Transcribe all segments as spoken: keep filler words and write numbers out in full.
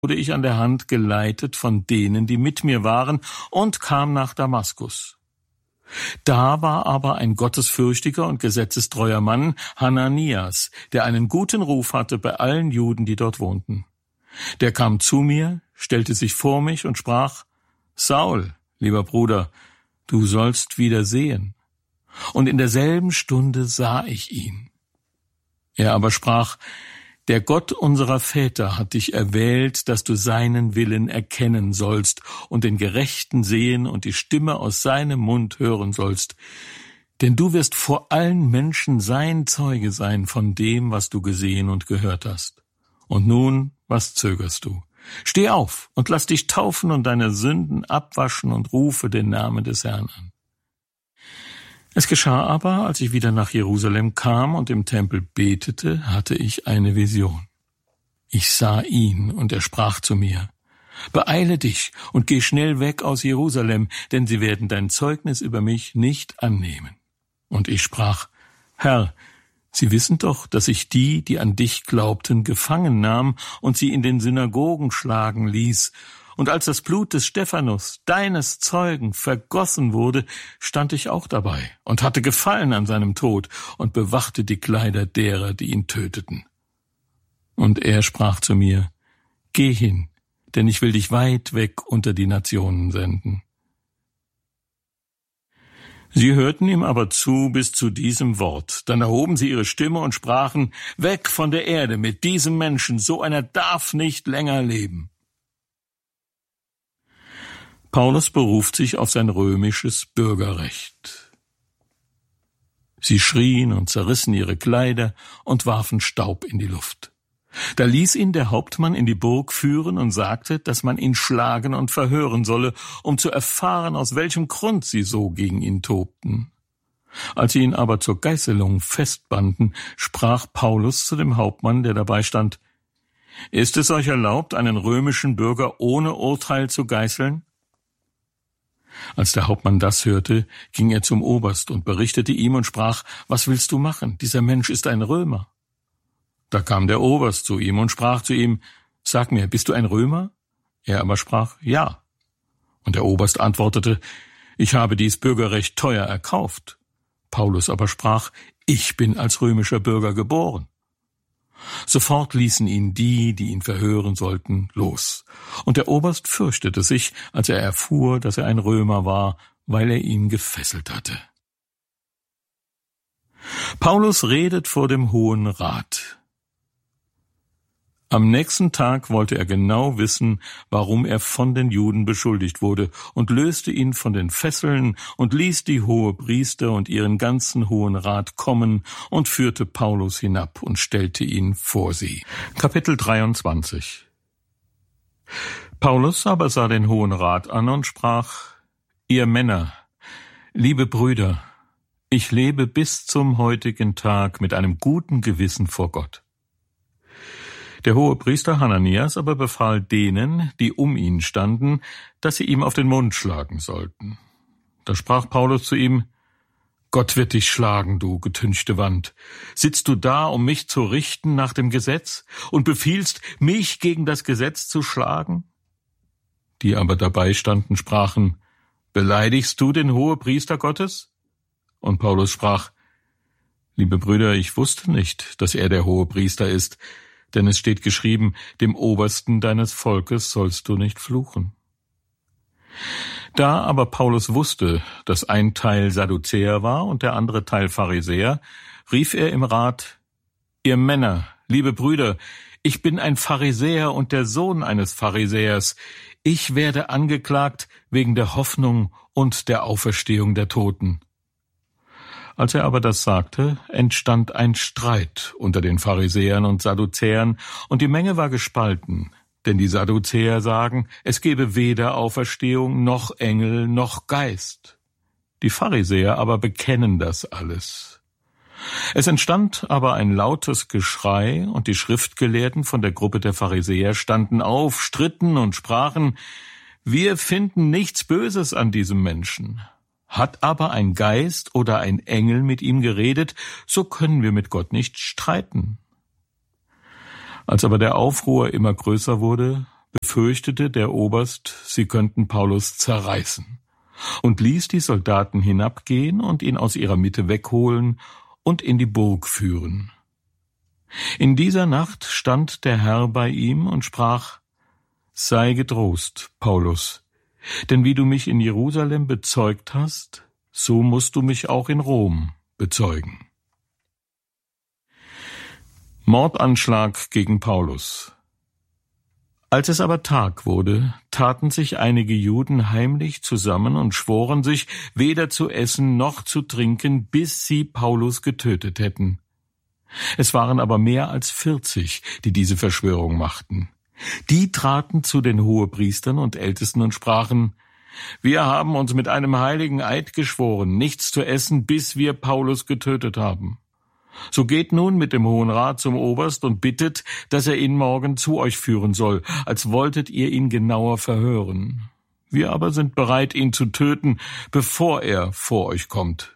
wurde ich an der Hand geleitet von denen, die mit mir waren, und kam nach Damaskus. Da war aber ein gottesfürchtiger und gesetzestreuer Mann, Hananias, der einen guten Ruf hatte bei allen Juden, die dort wohnten. Der kam zu mir, stellte sich vor mich und sprach: Saul, lieber Bruder, du sollst wieder sehen. Und in derselben Stunde sah ich ihn. Er aber sprach: Der Gott unserer Väter hat dich erwählt, dass du seinen Willen erkennen sollst und den Gerechten sehen und die Stimme aus seinem Mund hören sollst. Denn du wirst vor allen Menschen sein Zeuge sein von dem, was du gesehen und gehört hast. Und nun, was zögerst du? Steh auf und lass dich taufen und deine Sünden abwaschen und rufe den Namen des Herrn an. Es geschah aber, als ich wieder nach Jerusalem kam und im Tempel betete, hatte ich eine Vision. Ich sah ihn, und er sprach zu mir: Beeile dich und geh schnell weg aus Jerusalem, denn sie werden dein Zeugnis über mich nicht annehmen. Und ich sprach: Herr, Sie wissen doch, dass ich die, die an dich glaubten, gefangen nahm und sie in den Synagogen schlagen ließ. Und als das Blut des Stephanus, deines Zeugen, vergossen wurde, stand ich auch dabei und hatte Gefallen an seinem Tod und bewachte die Kleider derer, die ihn töteten. Und er sprach zu mir: Geh hin, denn ich will dich weit weg unter die Nationen senden. Sie hörten ihm aber zu bis zu diesem Wort. Dann erhoben sie ihre Stimme und sprachen: Weg von der Erde mit diesem Menschen, so einer darf nicht länger leben. Paulus beruft sich auf sein römisches Bürgerrecht. Sie schrien und zerrissen ihre Kleider und warfen Staub in die Luft. Da ließ ihn der Hauptmann in die Burg führen und sagte, dass man ihn schlagen und verhören solle, um zu erfahren, aus welchem Grund sie so gegen ihn tobten. Als sie ihn aber zur Geißelung festbanden, sprach Paulus zu dem Hauptmann, der dabei stand: Ist es euch erlaubt, einen römischen Bürger ohne Urteil zu geißeln? Als der Hauptmann das hörte, ging er zum Oberst und berichtete ihm und sprach: Was willst du machen? Dieser Mensch ist ein Römer. Da kam der Oberst zu ihm und sprach zu ihm: Sag mir, bist du ein Römer? Er aber sprach: Ja. Und der Oberst antwortete: Ich habe dies Bürgerrecht teuer erkauft. Paulus aber sprach: Ich bin als römischer Bürger geboren. Sofort ließen ihn die, die ihn verhören sollten, los. Und der Oberst fürchtete sich, als er erfuhr, dass er ein Römer war, weil er ihn gefesselt hatte. Paulus redet vor dem Hohen Rat. Am nächsten Tag wollte er genau wissen, warum er von den Juden beschuldigt wurde, und löste ihn von den Fesseln und ließ die Hohepriester und ihren ganzen Hohen Rat kommen und führte Paulus hinab und stellte ihn vor sie. Kapitel dreiundzwanzig. Paulus aber sah den Hohen Rat an und sprach: Ihr Männer, liebe Brüder, ich lebe bis zum heutigen Tag mit einem guten Gewissen vor Gott. Der Hohepriester Hananias aber befahl denen, die um ihn standen, dass sie ihm auf den Mund schlagen sollten. Da sprach Paulus zu ihm: Gott wird dich schlagen, du getünchte Wand. Sitzt du da, um mich zu richten nach dem Gesetz, und befiehlst, mich gegen das Gesetz zu schlagen? Die aber dabei standen, sprachen: Beleidigst du den Hohepriester Gottes? Und Paulus sprach: Liebe Brüder, ich wusste nicht, dass er der Hohepriester ist, denn es steht geschrieben, dem Obersten deines Volkes sollst du nicht fluchen. Da aber Paulus wusste, dass ein Teil Sadduzäer war und der andere Teil Pharisäer, rief er im Rat: Ihr Männer, liebe Brüder, ich bin ein Pharisäer und der Sohn eines Pharisäers. Ich werde angeklagt wegen der Hoffnung und der Auferstehung der Toten. Als er aber das sagte, entstand ein Streit unter den Pharisäern und Sadduzäern, und die Menge war gespalten. Denn die Sadduzäer sagen, es gebe weder Auferstehung noch Engel noch Geist. Die Pharisäer aber bekennen das alles. Es entstand aber ein lautes Geschrei, und die Schriftgelehrten von der Gruppe der Pharisäer standen auf, stritten und sprachen: Wir finden nichts Böses an diesem Menschen. Hat aber ein Geist oder ein Engel mit ihm geredet, so können wir mit Gott nicht streiten. Als aber der Aufruhr immer größer wurde, befürchtete der Oberst, sie könnten Paulus zerreißen, und ließ die Soldaten hinabgehen und ihn aus ihrer Mitte wegholen und in die Burg führen. In dieser Nacht stand der Herr bei ihm und sprach: Sei getrost, Paulus, denn wie du mich in Jerusalem bezeugt hast, so musst du mich auch in Rom bezeugen. Mordanschlag gegen Paulus. Als es aber Tag wurde, taten sich einige Juden heimlich zusammen und schworen sich, weder zu essen noch zu trinken, bis sie Paulus getötet hätten. Es waren aber mehr als vierzig, die diese Verschwörung machten. Die traten zu den Hohepriestern und Ältesten und sprachen: Wir haben uns mit einem heiligen Eid geschworen, nichts zu essen, bis wir Paulus getötet haben. So geht nun mit dem Hohen Rat zum Oberst und bittet, dass er ihn morgen zu euch führen soll, als wolltet ihr ihn genauer verhören. Wir aber sind bereit, ihn zu töten, bevor er vor euch kommt.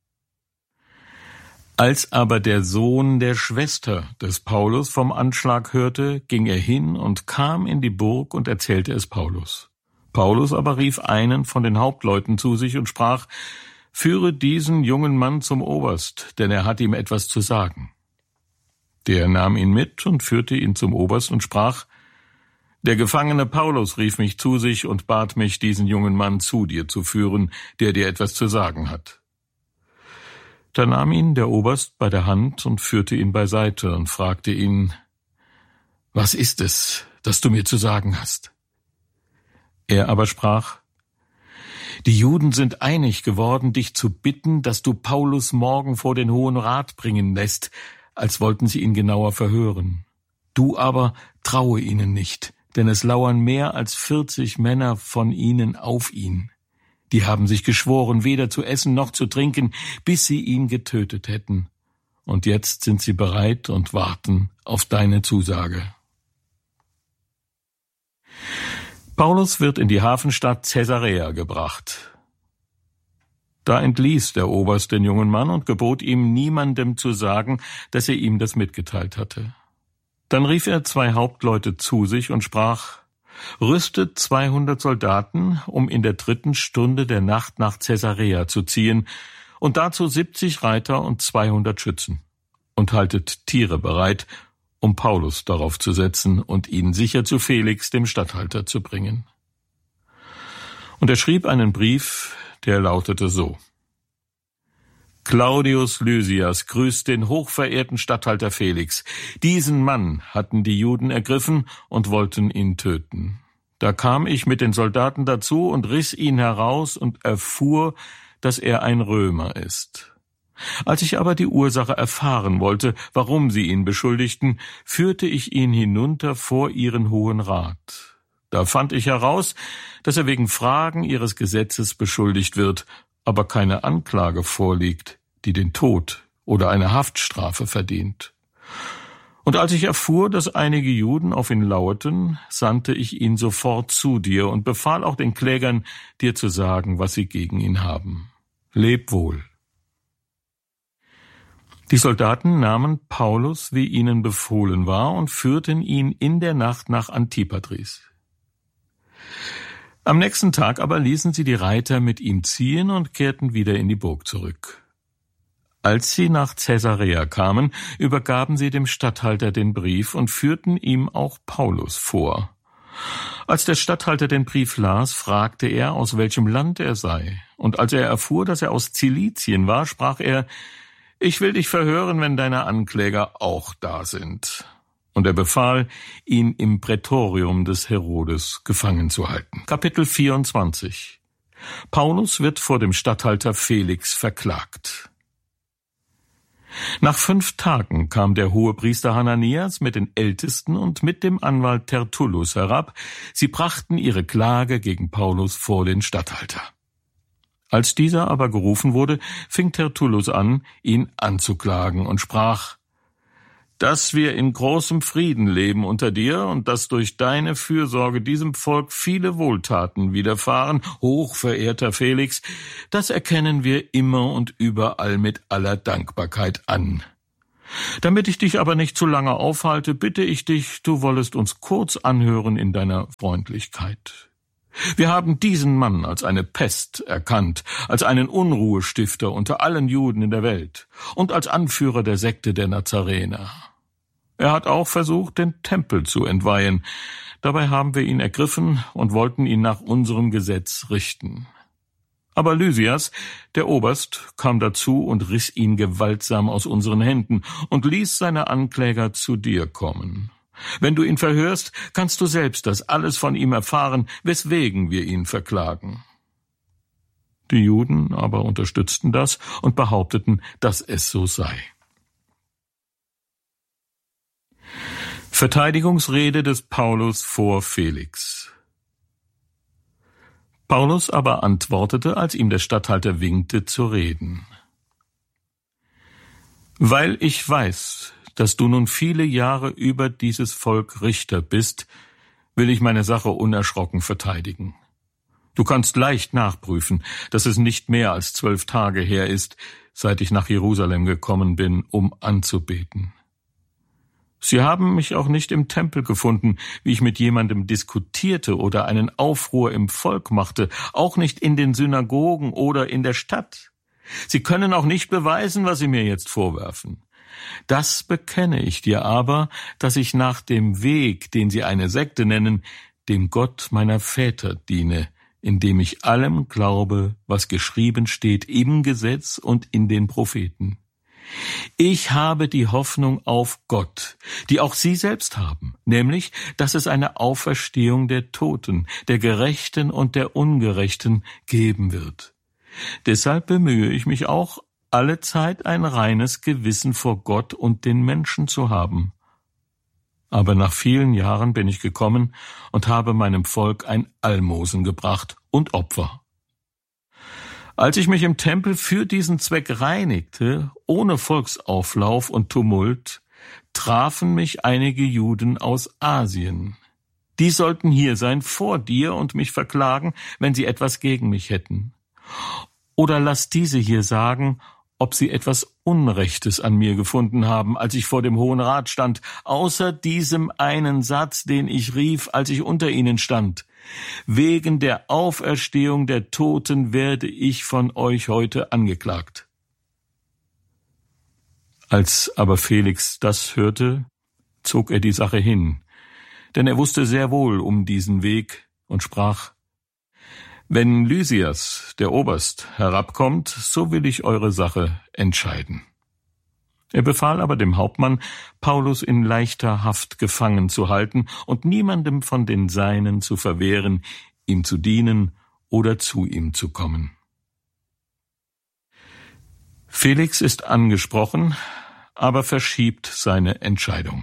Als aber der Sohn der Schwester des Paulus vom Anschlag hörte, ging er hin und kam in die Burg und erzählte es Paulus. Paulus aber rief einen von den Hauptleuten zu sich und sprach: Führe diesen jungen Mann zum Oberst, denn er hat ihm etwas zu sagen. Der nahm ihn mit und führte ihn zum Oberst und sprach: Der Gefangene Paulus rief mich zu sich und bat mich, diesen jungen Mann zu dir zu führen, der dir etwas zu sagen hat. Da nahm ihn der Oberst bei der Hand und führte ihn beiseite und fragte ihn: Was ist es, das du mir zu sagen hast? Er aber sprach: Die Juden sind einig geworden, dich zu bitten, dass du Paulus morgen vor den Hohen Rat bringen lässt, als wollten sie ihn genauer verhören. Du aber traue ihnen nicht, denn es lauern mehr als vierzig Männer von ihnen auf ihn. Die haben sich geschworen, weder zu essen noch zu trinken, bis sie ihn getötet hätten. Und jetzt sind sie bereit und warten auf deine Zusage. Paulus wird in die Hafenstadt Caesarea gebracht. Da entließ der Oberst den jungen Mann und gebot ihm, niemandem zu sagen, dass er ihm das mitgeteilt hatte. Dann rief er zwei Hauptleute zu sich und sprach: Rüstet zweihundert Soldaten, um in der dritten Stunde der Nacht nach Caesarea zu ziehen, und dazu siebzig Reiter und zweihundert Schützen, und haltet Tiere bereit, um Paulus darauf zu setzen und ihn sicher zu Felix, dem Statthalter, zu bringen. Und er schrieb einen Brief, der lautete so: Claudius Lysias grüßt den hochverehrten Statthalter Felix. Diesen Mann hatten die Juden ergriffen und wollten ihn töten. Da kam ich mit den Soldaten dazu und riss ihn heraus und erfuhr, dass er ein Römer ist. Als ich aber die Ursache erfahren wollte, warum sie ihn beschuldigten, führte ich ihn hinunter vor ihren Hohen Rat. Da fand ich heraus, dass er wegen Fragen ihres Gesetzes beschuldigt wird, aber keine Anklage vorliegt, die den Tod oder eine Haftstrafe verdient. Und als ich erfuhr, dass einige Juden auf ihn lauerten, sandte ich ihn sofort zu dir und befahl auch den Klägern, dir zu sagen, was sie gegen ihn haben. Leb wohl. Die Soldaten nahmen Paulus, wie ihnen befohlen war, und führten ihn in der Nacht nach Antipatris. Am nächsten Tag aber ließen sie die Reiter mit ihm ziehen und kehrten wieder in die Burg zurück. Als sie nach Caesarea kamen, übergaben sie dem Statthalter den Brief und führten ihm auch Paulus vor. Als der Statthalter den Brief las, fragte er, aus welchem Land er sei. Und als er erfuhr, dass er aus Zilizien war, sprach er: Ich will dich verhören, wenn deine Ankläger auch da sind. Und er befahl, ihn im Prätorium des Herodes gefangen zu halten. Kapitel vierundzwanzig. Paulus wird vor dem Statthalter Felix verklagt. Nach fünf Tagen kam der Hohepriester Hananias mit den Ältesten und mit dem Anwalt Tertullus herab. Sie brachten ihre Klage gegen Paulus vor den Statthalter. Als dieser aber gerufen wurde, fing Tertullus an, ihn anzuklagen und sprach: Dass wir in großem Frieden leben unter dir und dass durch deine Fürsorge diesem Volk viele Wohltaten widerfahren, hochverehrter Felix, das erkennen wir immer und überall mit aller Dankbarkeit an. Damit ich dich aber nicht zu lange aufhalte, bitte ich dich, du wollest uns kurz anhören in deiner Freundlichkeit. Wir haben diesen Mann als eine Pest erkannt, als einen Unruhestifter unter allen Juden in der Welt und als Anführer der Sekte der Nazarener. Er hat auch versucht, den Tempel zu entweihen. Dabei haben wir ihn ergriffen und wollten ihn nach unserem Gesetz richten. Aber Lysias, der Oberst, kam dazu und riss ihn gewaltsam aus unseren Händen und ließ seine Ankläger zu dir kommen. Wenn du ihn verhörst, kannst du selbst das alles von ihm erfahren, weswegen wir ihn verklagen. Die Juden aber unterstützten das und behaupteten, dass es so sei. Verteidigungsrede des Paulus vor Felix. Paulus aber antwortete, als ihm der Statthalter winkte, zu reden. Weil ich weiß, dass du nun viele Jahre über dieses Volk Richter bist, will ich meine Sache unerschrocken verteidigen. Du kannst leicht nachprüfen, dass es nicht mehr als zwölf Tage her ist, seit ich nach Jerusalem gekommen bin, um anzubeten. Sie haben mich auch nicht im Tempel gefunden, wie ich mit jemandem diskutierte oder einen Aufruhr im Volk machte, auch nicht in den Synagogen oder in der Stadt. Sie können auch nicht beweisen, was Sie mir jetzt vorwerfen. Das bekenne ich dir aber, dass ich nach dem Weg, den Sie eine Sekte nennen, dem Gott meiner Väter diene, indem ich allem glaube, was geschrieben steht im Gesetz und in den Propheten. Ich habe die Hoffnung auf Gott, die auch Sie selbst haben, nämlich, dass es eine Auferstehung der Toten, der Gerechten und der Ungerechten geben wird. Deshalb bemühe ich mich auch, alle Zeit ein reines Gewissen vor Gott und den Menschen zu haben. Aber nach vielen Jahren bin ich gekommen und habe meinem Volk ein Almosen gebracht und Opfer. Als ich mich im Tempel für diesen Zweck reinigte, ohne Volksauflauf und Tumult, trafen mich einige Juden aus Asien. Die sollten hier sein vor dir und mich verklagen, wenn sie etwas gegen mich hätten. Oder lass diese hier sagen, ob sie etwas Unrechtes an mir gefunden haben, als ich vor dem Hohen Rat stand, außer diesem einen Satz, den ich rief, als ich unter ihnen stand. Wegen der Auferstehung der Toten werde ich von euch heute angeklagt. Als aber Felix das hörte, zog er die Sache hin, denn er wusste sehr wohl um diesen Weg und sprach: Wenn Lysias, der Oberst, herabkommt, so will ich eure Sache entscheiden. Er befahl aber dem Hauptmann, Paulus in leichter Haft gefangen zu halten und niemandem von den Seinen zu verwehren, ihm zu dienen oder zu ihm zu kommen. Felix ist angesprochen, aber verschiebt seine Entscheidung.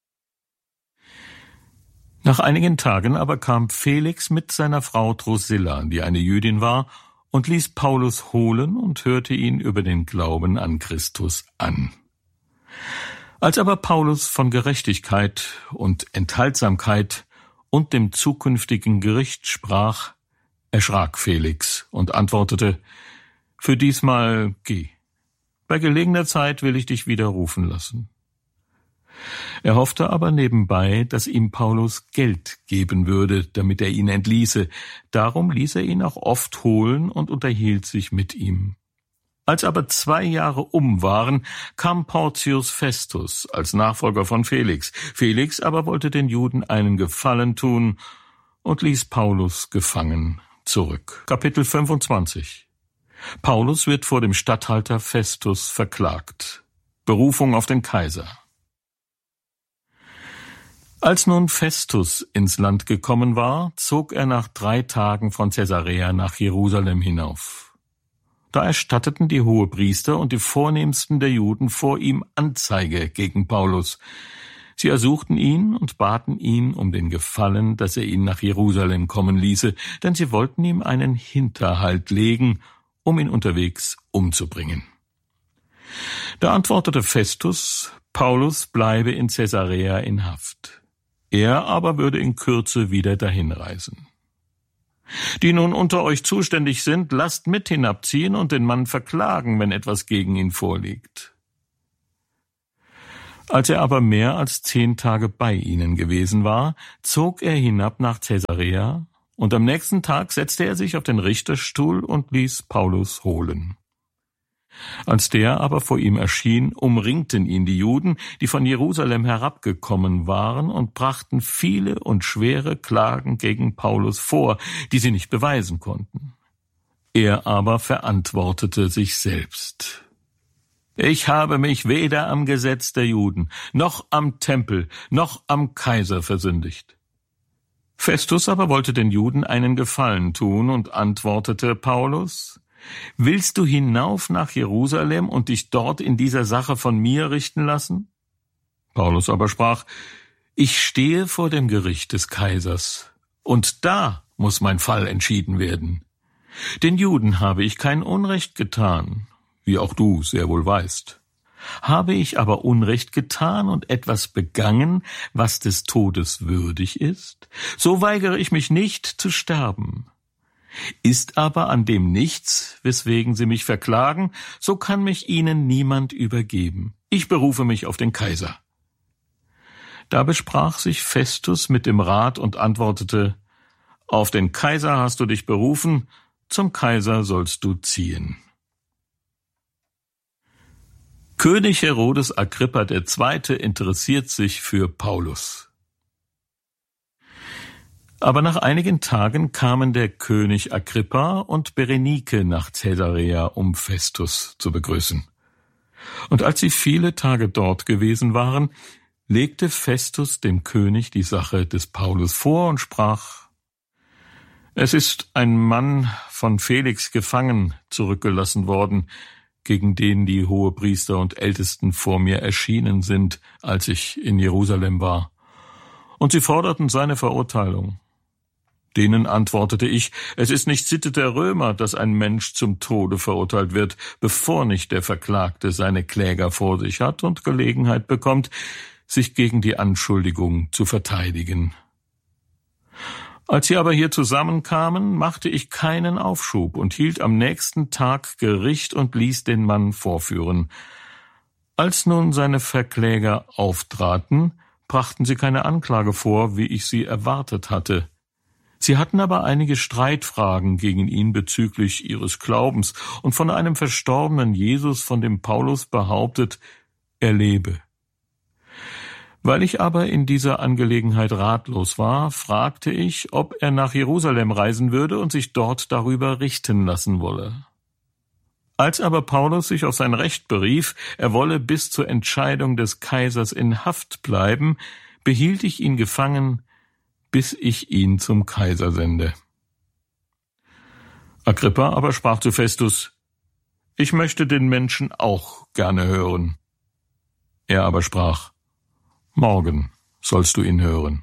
Nach einigen Tagen aber kam Felix mit seiner Frau Drusilla, die eine Jüdin war, und ließ Paulus holen und hörte ihn über den Glauben an Christus an. Als aber Paulus von Gerechtigkeit und Enthaltsamkeit und dem zukünftigen Gericht sprach, erschrak Felix und antwortete: Für diesmal geh. Bei gelegener Zeit will ich dich wieder rufen lassen. Er hoffte aber nebenbei, dass ihm Paulus Geld geben würde, damit er ihn entließe. Darum ließ er ihn auch oft holen und unterhielt sich mit ihm. Als aber zwei Jahre um waren, kam Porcius Festus als Nachfolger von Felix. Felix aber wollte den Juden einen Gefallen tun und ließ Paulus gefangen zurück. Kapitel fünfundzwanzig. Paulus wird vor dem Statthalter Festus verklagt. Berufung auf den Kaiser. Als nun Festus ins Land gekommen war, zog er nach drei Tagen von Caesarea nach Jerusalem hinauf. Da erstatteten die Hohepriester und die Vornehmsten der Juden vor ihm Anzeige gegen Paulus. Sie ersuchten ihn und baten ihn um den Gefallen, dass er ihn nach Jerusalem kommen ließe, denn sie wollten ihm einen Hinterhalt legen, um ihn unterwegs umzubringen. Da antwortete Festus, Paulus bleibe in Caesarea in Haft. Er aber würde in Kürze wieder dahinreisen. Die nun unter euch zuständig sind, lasst mit hinabziehen und den Mann verklagen, wenn etwas gegen ihn vorliegt. Als er aber mehr als zehn Tage bei ihnen gewesen war, zog er hinab nach Caesarea, und am nächsten Tag setzte er sich auf den Richterstuhl und ließ Paulus holen. Als der aber vor ihm erschien, umringten ihn die Juden, die von Jerusalem herabgekommen waren, und brachten viele und schwere Klagen gegen Paulus vor, die sie nicht beweisen konnten. Er aber verantwortete sich selbst: Ich habe mich weder am Gesetz der Juden, noch am Tempel, noch am Kaiser versündigt. Festus aber wollte den Juden einen Gefallen tun und antwortete Paulus: Willst du hinauf nach Jerusalem und dich dort in dieser Sache von mir richten lassen? Paulus aber sprach: Ich stehe vor dem Gericht des Kaisers, und da muss mein Fall entschieden werden. Den Juden habe ich kein Unrecht getan, wie auch du sehr wohl weißt. Habe ich aber Unrecht getan und etwas begangen, was des Todes würdig ist, so weigere ich mich nicht zu sterben. Ist aber an dem nichts, weswegen sie mich verklagen, so kann mich ihnen niemand übergeben. Ich berufe mich auf den Kaiser. Da besprach sich Festus mit dem Rat und antwortete: Auf den Kaiser hast du dich berufen, zum Kaiser sollst du ziehen. König Herodes Agrippa der Zweite interessiert sich für Paulus. Aber nach einigen Tagen kamen der König Agrippa und Berenike nach Caesarea, um Festus zu begrüßen. Und als sie viele Tage dort gewesen waren, legte Festus dem König die Sache des Paulus vor und sprach: Es ist ein Mann von Felix gefangen zurückgelassen worden, gegen den die Hohepriester und Ältesten vor mir erschienen sind, als ich in Jerusalem war. Und sie forderten seine Verurteilung. Denen antwortete ich: Es ist nicht Sitte der Römer, dass ein Mensch zum Tode verurteilt wird, bevor nicht der Verklagte seine Kläger vor sich hat und Gelegenheit bekommt, sich gegen die Anschuldigung zu verteidigen. Als sie aber hier zusammenkamen, machte ich keinen Aufschub und hielt am nächsten Tag Gericht und ließ den Mann vorführen. Als nun seine Verkläger auftraten, brachten sie keine Anklage vor, wie ich sie erwartet hatte. Sie hatten aber einige Streitfragen gegen ihn bezüglich ihres Glaubens und von einem verstorbenen Jesus, von dem Paulus behauptet, er lebe. Weil ich aber in dieser Angelegenheit ratlos war, fragte ich, ob er nach Jerusalem reisen würde und sich dort darüber richten lassen wolle. Als aber Paulus sich auf sein Recht berief, er wolle bis zur Entscheidung des Kaisers in Haft bleiben, behielt ich ihn gefangen, bis ich ihn zum Kaiser sende. Agrippa aber sprach zu Festus: Ich möchte den Menschen auch gerne hören. Er aber sprach: Morgen sollst du ihn hören.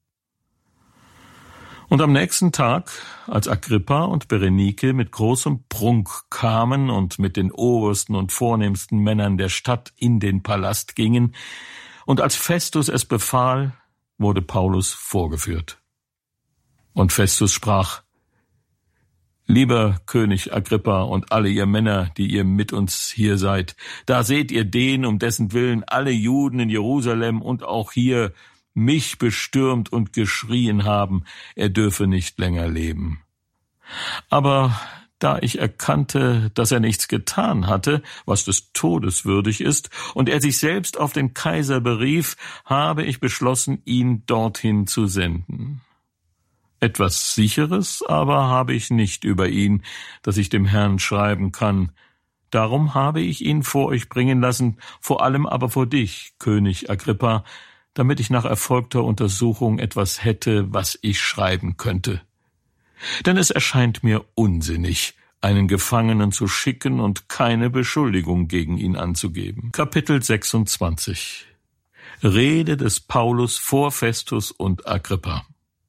Und am nächsten Tag, als Agrippa und Berenike mit großem Prunk kamen und mit den obersten und vornehmsten Männern der Stadt in den Palast gingen, und als Festus es befahl, wurde Paulus vorgeführt. Und Festus sprach: Lieber König Agrippa und alle ihr Männer, die ihr mit uns hier seid, da seht ihr den, um dessen Willen alle Juden in Jerusalem und auch hier mich bestürmt und geschrien haben, er dürfe nicht länger leben. Aber da ich erkannte, dass er nichts getan hatte, was des Todes würdig ist, und er sich selbst auf den Kaiser berief, habe ich beschlossen, ihn dorthin zu senden. Etwas Sicheres aber habe ich nicht über ihn, dass ich dem Herrn schreiben kann. Darum habe ich ihn vor euch bringen lassen, vor allem aber vor dich, König Agrippa, damit ich nach erfolgter Untersuchung etwas hätte, was ich schreiben könnte. Denn es erscheint mir unsinnig, einen Gefangenen zu schicken und keine Beschuldigung gegen ihn anzugeben. Kapitel sechsundzwanzig. Rede des Paulus vor Festus und Agrippa.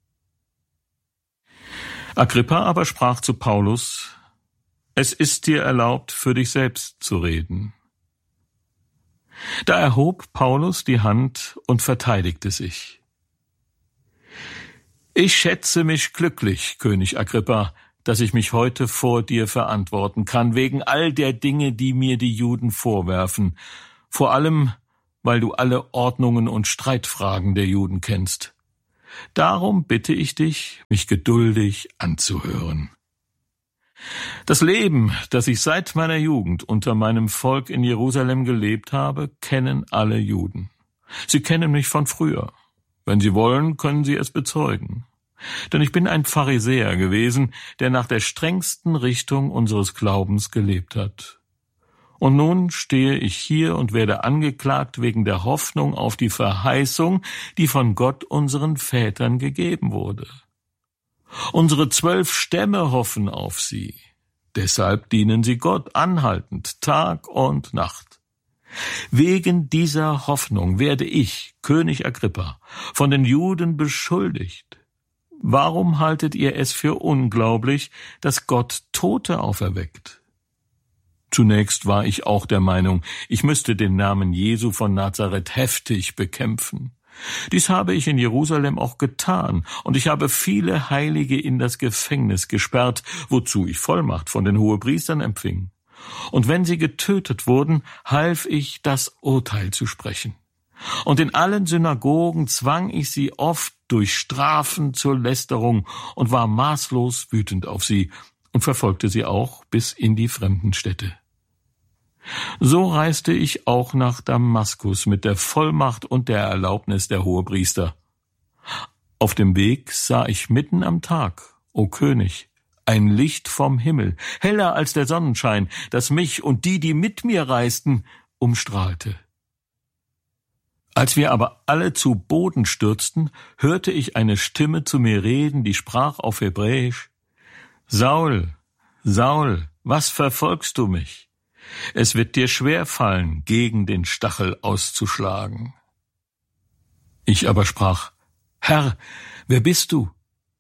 Agrippa aber sprach zu Paulus: Es ist dir erlaubt, für dich selbst zu reden. Da erhob Paulus die Hand und verteidigte sich. Ich schätze mich glücklich, König Agrippa, dass ich mich heute vor dir verantworten kann, wegen all der Dinge, die mir die Juden vorwerfen, vor allem, weil du alle Ordnungen und Streitfragen der Juden kennst. Darum bitte ich dich, mich geduldig anzuhören. Das Leben, das ich seit meiner Jugend unter meinem Volk in Jerusalem gelebt habe, kennen alle Juden. Sie kennen mich von früher. Wenn sie wollen, können sie es bezeugen. Denn ich bin ein Pharisäer gewesen, der nach der strengsten Richtung unseres Glaubens gelebt hat. Und nun stehe ich hier und werde angeklagt wegen der Hoffnung auf die Verheißung, die von Gott unseren Vätern gegeben wurde. Unsere zwölf Stämme hoffen auf sie. Deshalb dienen sie Gott anhaltend, Tag und Nacht. Wegen dieser Hoffnung werde ich, König Agrippa, von den Juden beschuldigt. Warum haltet ihr es für unglaublich, dass Gott Tote auferweckt? Zunächst war ich auch der Meinung, ich müsste den Namen Jesu von Nazareth heftig bekämpfen. Dies habe ich in Jerusalem auch getan, und ich habe viele Heilige in das Gefängnis gesperrt, wozu ich Vollmacht von den Hohepriestern empfing. Und wenn sie getötet wurden, half ich, das Urteil zu sprechen. Und in allen Synagogen zwang ich sie oft durch Strafen zur Lästerung und war maßlos wütend auf sie und verfolgte sie auch bis in die fremden Städte. So reiste ich auch nach Damaskus mit der Vollmacht und der Erlaubnis der Hohepriester. Auf dem Weg sah ich mitten am Tag, o König, ein Licht vom Himmel, heller als der Sonnenschein, das mich und die, die mit mir reisten, umstrahlte. Als wir aber alle zu Boden stürzten, hörte ich eine Stimme zu mir reden, die sprach auf Hebräisch: Saul, Saul, was verfolgst du mich? Es wird dir schwer fallen, gegen den Stachel auszuschlagen. Ich aber sprach: Herr, wer bist du?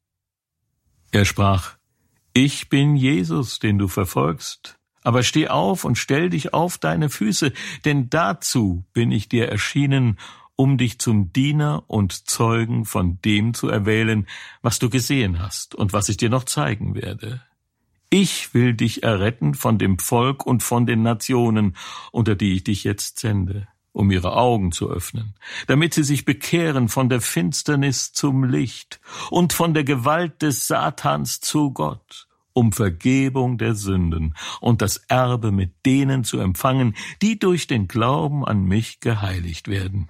Er sprach: Ich bin Jesus, den du verfolgst. Aber steh auf und stell dich auf deine Füße, denn dazu bin ich dir erschienen, um dich zum Diener und Zeugen von dem zu erwählen, was du gesehen hast und was ich dir noch zeigen werde. Ich will dich erretten von dem Volk und von den Nationen, unter die ich dich jetzt sende, um ihre Augen zu öffnen, damit sie sich bekehren von der Finsternis zum Licht und von der Gewalt des Satans zu Gott, um Vergebung der Sünden und das Erbe mit denen zu empfangen, die durch den Glauben an mich geheiligt werden.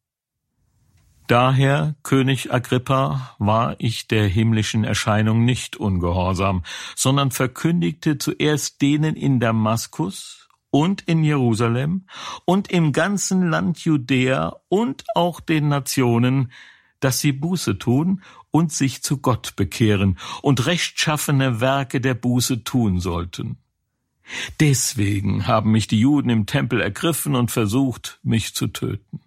Daher, König Agrippa, war ich der himmlischen Erscheinung nicht ungehorsam, sondern verkündigte zuerst denen in Damaskus und in Jerusalem und im ganzen Land Judäa und auch den Nationen, dass sie Buße tun und sich zu Gott bekehren und rechtschaffene Werke der Buße tun sollten. Deswegen haben mich die Juden im Tempel ergriffen und versucht, mich zu töten.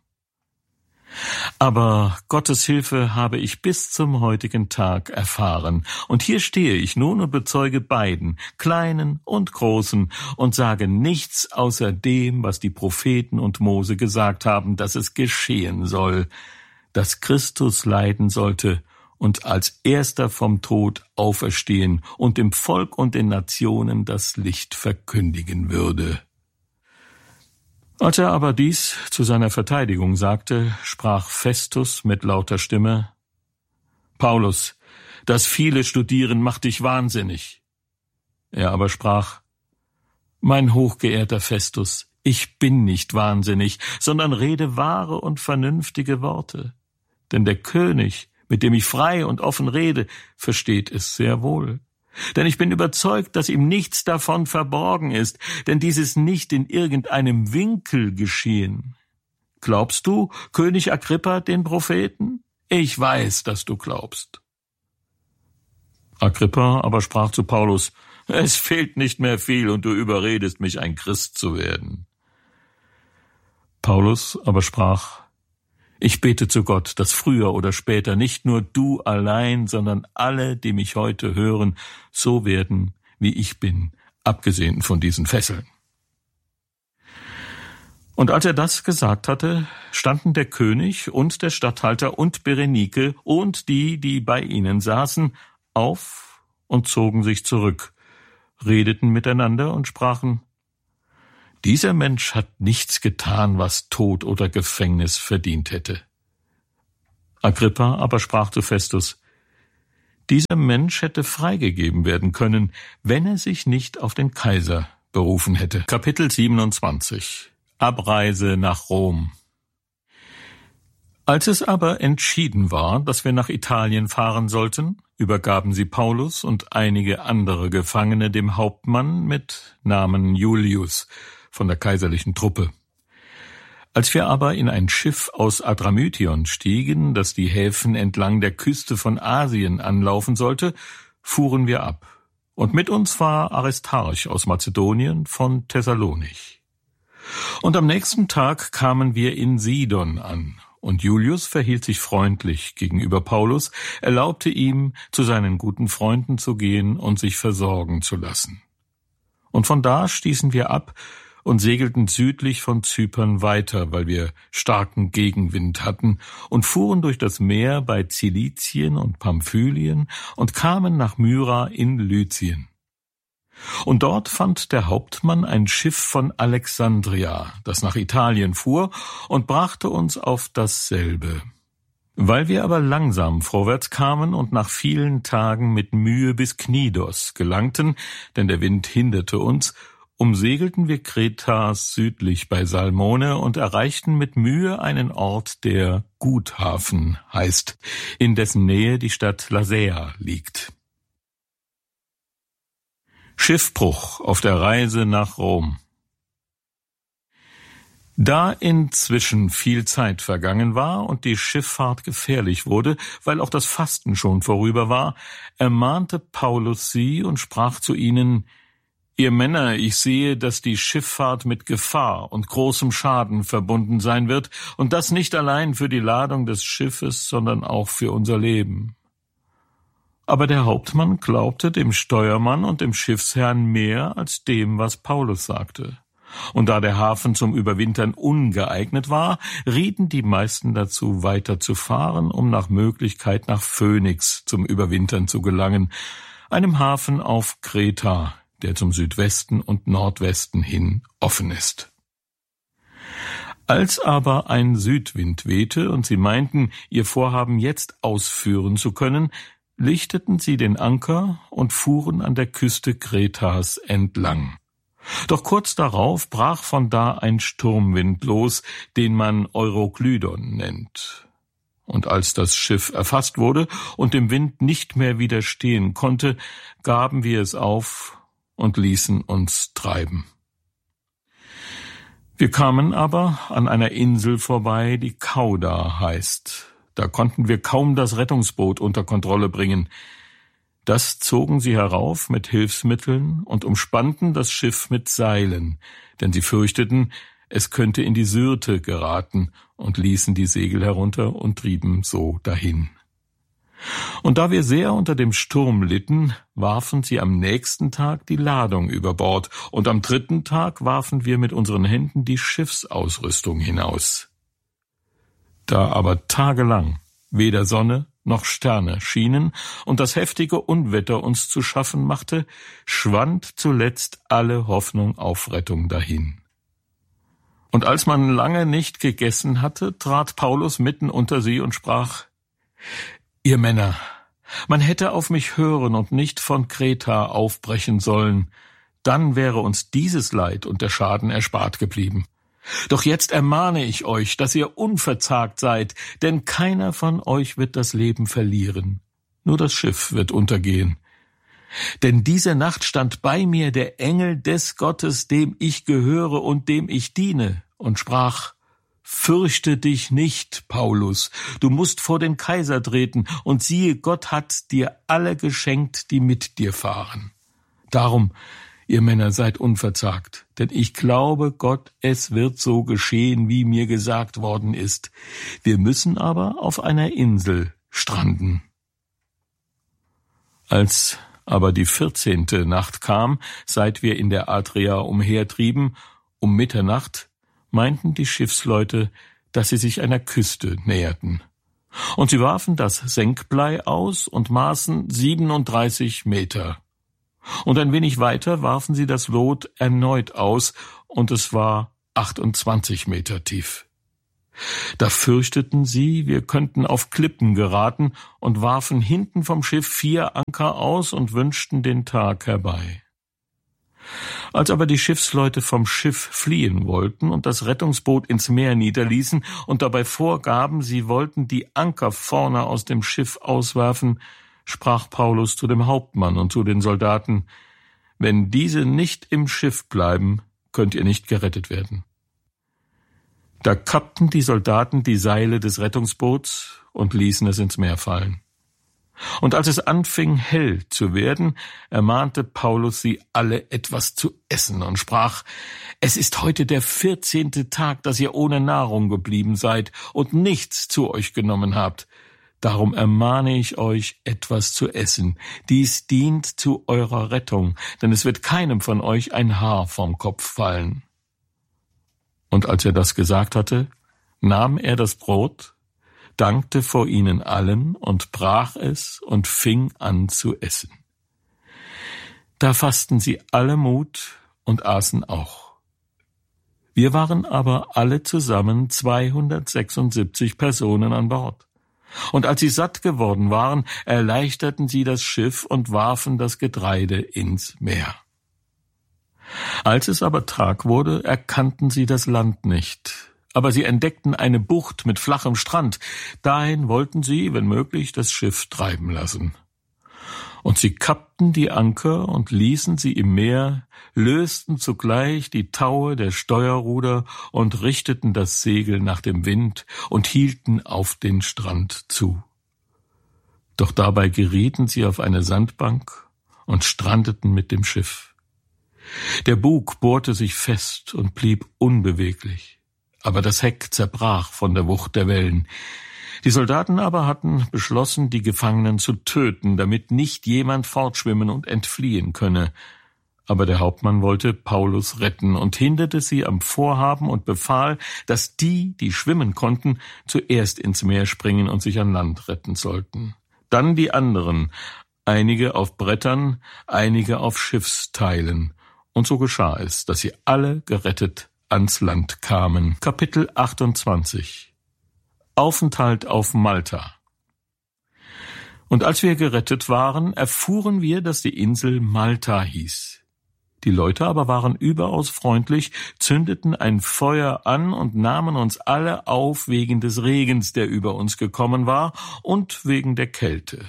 Aber Gottes Hilfe habe ich bis zum heutigen Tag erfahren. Und hier stehe ich nun und bezeuge beiden, Kleinen und Großen, und sage nichts außer dem, was die Propheten und Mose gesagt haben, dass es geschehen soll, dass Christus leiden sollte und als Erster vom Tod auferstehen und dem Volk und den Nationen das Licht verkündigen würde. Als er aber dies zu seiner Verteidigung sagte, sprach Festus mit lauter Stimme: Paulus, das viele Studieren macht dich wahnsinnig. Er aber sprach: Mein hochgeehrter Festus, ich bin nicht wahnsinnig, sondern rede wahre und vernünftige Worte. Denn der König, mit dem ich frei und offen rede, versteht es sehr wohl. Denn ich bin überzeugt, dass ihm nichts davon verborgen ist, denn dies ist nicht in irgendeinem Winkel geschehen. Glaubst du, König Agrippa, den Propheten? Ich weiß, dass du glaubst. Agrippa aber sprach zu Paulus: Es fehlt nicht mehr viel, und du überredest mich, ein Christ zu werden. Paulus aber sprach: Ich bete zu Gott, dass früher oder später nicht nur du allein, sondern alle, die mich heute hören, so werden, wie ich bin, abgesehen von diesen Fesseln. Und als er das gesagt hatte, standen der König und der Statthalter und Berenike und die, die bei ihnen saßen, auf und zogen sich zurück, redeten miteinander und sprachen: Dieser Mensch hat nichts getan, was Tod oder Gefängnis verdient hätte. Agrippa aber sprach zu Festus: Dieser Mensch hätte freigegeben werden können, wenn er sich nicht auf den Kaiser berufen hätte. Kapitel siebenundzwanzig. Abreise nach Rom. Als es aber entschieden war, dass wir nach Italien fahren sollten, übergaben sie Paulus und einige andere Gefangene dem Hauptmann mit Namen Julius von der kaiserlichen Truppe. Als wir aber in ein Schiff aus Adramytion stiegen, das die Häfen entlang der Küste von Asien anlaufen sollte, fuhren wir ab. Und mit uns war Aristarch aus Mazedonien von Thessalonich. Und am nächsten Tag kamen wir in Sidon an, und Julius verhielt sich freundlich gegenüber Paulus, erlaubte ihm, zu seinen guten Freunden zu gehen und sich versorgen zu lassen. Und von da stießen wir ab und segelten südlich von Zypern weiter, weil wir starken Gegenwind hatten, und fuhren durch das Meer bei Zilizien und Pamphylien und kamen nach Myra in Lycien. Und dort fand der Hauptmann ein Schiff von Alexandria, das nach Italien fuhr, und brachte uns auf dasselbe. Weil wir aber langsam vorwärts kamen und nach vielen Tagen mit Mühe bis Knidos gelangten, denn der Wind hinderte uns, umsegelten wir Kretas südlich bei Salmone und erreichten mit Mühe einen Ort, der Guthafen heißt, in dessen Nähe die Stadt Lasea liegt. Schiffbruch auf der Reise nach Rom. Da inzwischen viel Zeit vergangen war und die Schifffahrt gefährlich wurde, weil auch das Fasten schon vorüber war, ermahnte Paulus sie und sprach zu ihnen: Ihr Männer, ich sehe, dass die Schifffahrt mit Gefahr und großem Schaden verbunden sein wird, und das nicht allein für die Ladung des Schiffes, sondern auch für unser Leben. Aber der Hauptmann glaubte dem Steuermann und dem Schiffsherrn mehr als dem, was Paulus sagte. Und da der Hafen zum Überwintern ungeeignet war, rieten die meisten dazu, weiter zu fahren, um nach Möglichkeit nach Phönix zum Überwintern zu gelangen, einem Hafen auf Kreta, der zum Südwesten und Nordwesten hin offen ist. Als aber ein Südwind wehte und sie meinten, ihr Vorhaben jetzt ausführen zu können, lichteten sie den Anker und fuhren an der Küste Kretas entlang. Doch kurz darauf brach von da ein Sturmwind los, den man Euroklydon nennt. Und als das Schiff erfasst wurde und dem Wind nicht mehr widerstehen konnte, gaben wir es auf und ließen uns treiben. Wir kamen aber an einer Insel vorbei, die Kauda heißt. Da konnten wir kaum das Rettungsboot unter Kontrolle bringen. Das zogen sie herauf mit Hilfsmitteln und umspannten das Schiff mit Seilen, denn sie fürchteten, es könnte in die Syrte geraten, und ließen die Segel herunter und trieben so dahin. Und da wir sehr unter dem Sturm litten, warfen sie am nächsten Tag die Ladung über Bord, und am dritten Tag warfen wir mit unseren Händen die Schiffsausrüstung hinaus. Da aber tagelang weder Sonne noch Sterne schienen und das heftige Unwetter uns zu schaffen machte, schwand zuletzt alle Hoffnung auf Rettung dahin. Und als man lange nicht gegessen hatte, trat Paulus mitten unter sie und sprach: Ihr Männer, man hätte auf mich hören und nicht von Kreta aufbrechen sollen, dann wäre uns dieses Leid und der Schaden erspart geblieben. Doch jetzt ermahne ich euch, dass ihr unverzagt seid, denn keiner von euch wird das Leben verlieren, nur das Schiff wird untergehen. Denn diese Nacht stand bei mir der Engel des Gottes, dem ich gehöre und dem ich diene, und sprach: Fürchte dich nicht, Paulus, du musst vor den Kaiser treten, und siehe, Gott hat dir alle geschenkt, die mit dir fahren. Darum, ihr Männer, seid unverzagt, denn ich glaube Gott, es wird so geschehen, wie mir gesagt worden ist. Wir müssen aber auf einer Insel stranden. Als aber die vierzehnte Nacht kam, seit wir in der Adria umhertrieben, um Mitternacht, meinten die Schiffsleute, dass sie sich einer Küste näherten. Und sie warfen das Senkblei aus und maßen siebenunddreißig Meter. Und ein wenig weiter warfen sie das Lot erneut aus und es war achtundzwanzig Meter tief. Da fürchteten sie, wir könnten auf Klippen geraten und warfen hinten vom Schiff vier Anker aus und wünschten den Tag herbei. Als aber die Schiffsleute vom Schiff fliehen wollten und das Rettungsboot ins Meer niederließen und dabei vorgaben, sie wollten die Anker vorne aus dem Schiff auswerfen, sprach Paulus zu dem Hauptmann und zu den Soldaten: Wenn diese nicht im Schiff bleiben, könnt ihr nicht gerettet werden. Da kappten die Soldaten die Seile des Rettungsboots und ließen es ins Meer fallen. Und als es anfing, hell zu werden, ermahnte Paulus sie alle, etwas zu essen, und sprach: Es ist heute der vierzehnte Tag, dass ihr ohne Nahrung geblieben seid und nichts zu euch genommen habt. Darum ermahne ich euch, etwas zu essen. Dies dient zu eurer Rettung, denn es wird keinem von euch ein Haar vom Kopf fallen. Und als er das gesagt hatte, nahm er das Brot, dankte vor ihnen allen und brach es und fing an zu essen. Da fassten sie alle Mut und aßen auch. Wir waren aber alle zusammen zweihundertsechsundsiebzig Personen an Bord. Und als sie satt geworden waren, erleichterten sie das Schiff und warfen das Getreide ins Meer. Als es aber Tag wurde, erkannten sie das Land nicht, aber sie entdeckten eine Bucht mit flachem Strand. Dahin wollten sie, wenn möglich, das Schiff treiben lassen. Und sie kappten die Anker und ließen sie im Meer, lösten zugleich die Taue der Steuerruder und richteten das Segel nach dem Wind und hielten auf den Strand zu. Doch dabei gerieten sie auf eine Sandbank und strandeten mit dem Schiff. Der Bug bohrte sich fest und blieb unbeweglich, aber das Heck zerbrach von der Wucht der Wellen. Die Soldaten aber hatten beschlossen, die Gefangenen zu töten, damit nicht jemand fortschwimmen und entfliehen könne. Aber der Hauptmann wollte Paulus retten und hinderte sie am Vorhaben und befahl, dass die, die schwimmen konnten, zuerst ins Meer springen und sich an Land retten sollten. Dann die anderen, einige auf Brettern, einige auf Schiffsteilen. Und so geschah es, dass sie alle gerettet ans Land kamen. Kapitel achtundzwanzig. Aufenthalt auf Malta. Und als wir gerettet waren, erfuhren wir, dass die Insel Malta hieß. Die Leute aber waren überaus freundlich, zündeten ein Feuer an und nahmen uns alle auf wegen des Regens, der über uns gekommen war, und wegen der Kälte.